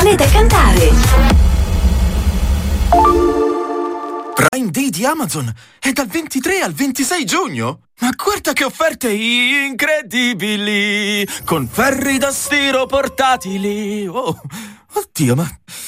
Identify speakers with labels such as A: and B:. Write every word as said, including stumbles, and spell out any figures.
A: canzone da cantare.
B: Prime Day di Amazon è dal ventitré al ventisei giugno. Ma guarda che offerte incredibili, con ferri da stiro portatili. Oh, oddio, ma